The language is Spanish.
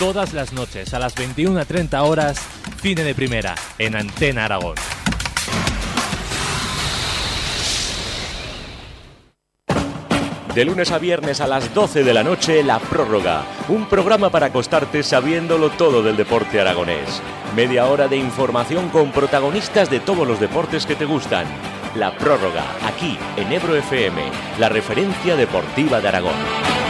todas las noches a las 21:30 horas, Cine de Primera, en Antena Aragón. De lunes a viernes a las 12 de la noche, La Prórroga. Un programa para acostarte sabiéndolo todo del deporte aragonés. Media hora de información con protagonistas de todos los deportes que te gustan. La Prórroga, aquí en Ebro FM, la referencia deportiva de Aragón.